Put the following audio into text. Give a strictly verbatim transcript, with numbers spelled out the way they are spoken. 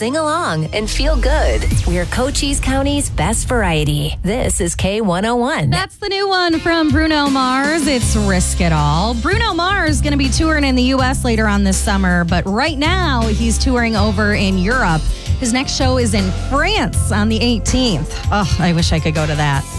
sing along, and feel good. We're Cochise County's best variety. This is K one oh one. That's the new one from Bruno Mars. It's Risk It All. Bruno Mars is going to be touring in the U S later on this summer, but right now he's touring over in Europe. His next show is in France on the eighteenth. Oh, I wish I could go to that.